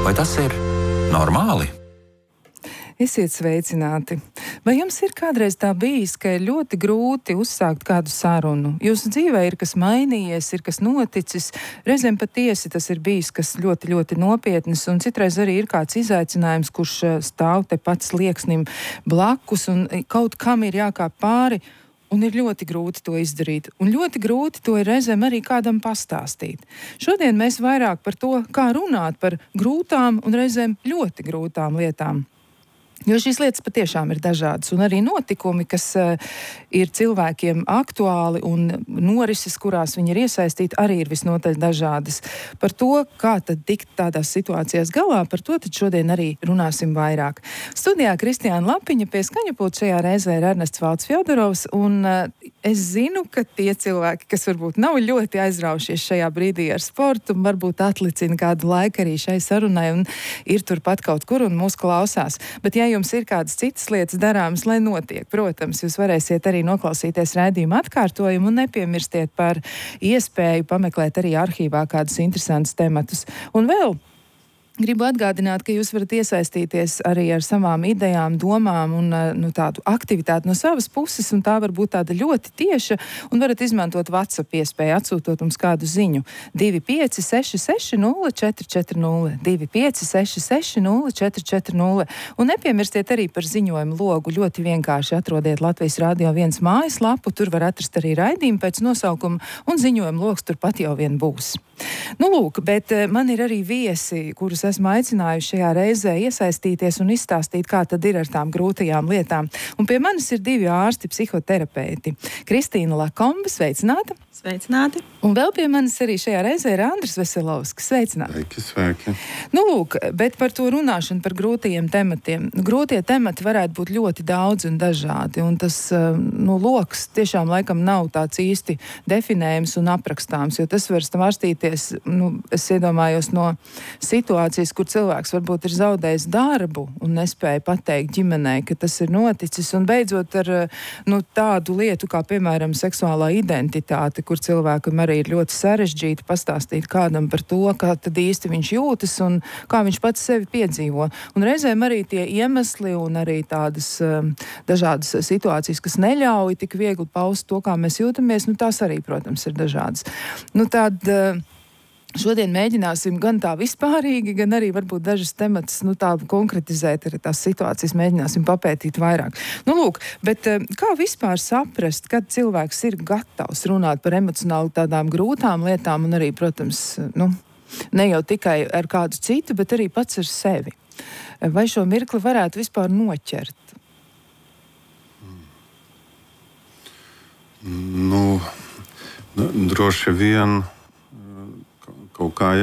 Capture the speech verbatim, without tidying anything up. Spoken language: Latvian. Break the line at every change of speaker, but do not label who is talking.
Vai tas ir normāli?
Esiet sveicināti. Vai jums ir kādreiz tā bijis, ka ir ļoti grūti uzsākt kādu sarunu? Jūsu dzīvē ir kas mainījies, ir kas noticis, reizēm patiesi tas ir bijis kas ļoti, ļoti nopietnis, un citreiz arī ir kāds izaicinājums, kurš stāv te pats slieksnim blakus, un kaut kam ir jākāp pāri, un ir ļoti grūti to izdarīt. Un ļoti grūti to ir reizēm arī kādam pastāstīt. Šodien mēs vairāk par to, kā runāt par grūtām un reizēm ļoti grūtām lietām. Jo šīs lietas patiešām ir dažādas, un arī notikumi, kas uh, ir cilvēkiem aktuāli un norises, kurās viņi ir iesaistīti, arī ir visnotaļ dažādas. Par to, kā tad tikt tādās situācijās galā, par to tad šodien arī runāsim vairāk. Studijā Kristiāna Lapiņa, pie skaņapulta šajā reizē ir Ernests Valds Fjodorovs, un uh, es zinu, ka tie cilvēki, kas varbūt nav ļoti aizraušies šajā brīdī ar sportu, varbūt atlicina kādu laiku arī šai sarunai un ir turpat kaut kur un mūs klausās. Bet ja jums ir kādas citas lietas darāmas, lai notiek, protams, jūs varēsiet arī noklausīties raidījuma atkārtojumu un nepiemirstiet par iespēju pameklēt arī arhīvā kādus interesantus tematus. Un vēl gribu atgādināt, ka jūs varat iesaistīties arī ar savām idejām, domām un nu, tādu aktivitāti no savas puses, un tā var būt tāda ļoti tieša, un varat izmantot WhatsApp iespēju, atsūtot mums kādu ziņu. divi pieci seši seši nulle četri četri nulle, divi pieci seši seši nulle četri četri nulle, un nepiemirstiet arī par ziņojumu logu. Ļoti vienkārši atrodiet Latvijas Radio viens mājaslapu, tur var atrast arī raidījumu pēc nosaukuma, un ziņojumu logs turpat jau vien būs. Nu, lūk, bet man ir arī viesi, kurus esmu aicinājuši šajā reizē iesaistīties un izstāstīt, kā tad ir ar tām grūtajām lietām. Un pie manis ir divi ārsti, psihoterapeiti. Kristīna Lakomba, sveicināta.
Sveicināti.
Un vēl pie manis arī šajā reizē ir Andris Veselovskis. Sveicināti.
Sveiki, sveiki.
Nu, lūk, bet par to runāšanu, par grūtajiem tematiem. Grūtie temati varētu būt ļoti daudz un dažādi, un tas, nu, loks tiešām laikam nav tāds īsti definējams un aprakstāms, jo tas var svārstīties, nu, es iedomājos no situācijas, kur cilvēks varbūt ir zaudējis darbu un nespēja pateikt ģimenei, ka tas ir noticis, un beidzot ar, nu, tādu lietu kā, piemēram, seksuālā identitāte, kur cilvēkam arī ir ļoti sarežģīti pastāstīt kādam par to, kā tad īsti viņš jūtas un kā viņš pats sevi piedzīvo. Un reizēm arī tie iemesli un arī tādas um, dažādas situācijas, kas neļauj tik viegli paust to, kā mēs jūtamies, nu tās arī, protams, ir dažādas. Nu tad uh, šodien mēģināsim gan tā vispārīgi, gan arī varbūt dažas tematas, nu tā konkretizēt, arī tās situācijas mēģināsim papētīt vairāk. Nu lūk, bet kā vispār saprast, kad cilvēks ir gatavs runāt par emocionāli tādām grūtām lietām un arī, protams, nu, ne jau tikai ar kādu citu, bet arī pats ar sevi. Vai šo mirkli varētu vispār noķert?
Nu, droši vien kaut kā